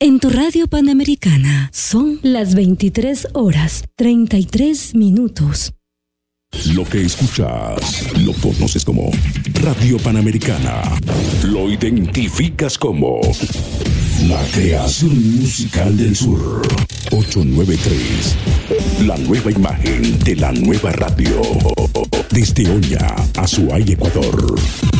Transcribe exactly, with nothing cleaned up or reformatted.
En tu radio Panamericana son las veintitrés horas treinta y tres minutos. Lo que escuchas, lo conoces como Radio Panamericana. Lo identificas como la creación musical del sur. ochocientos noventa y tres. La nueva imagen de la nueva radio. Desde Oña, Azuay, Ecuador.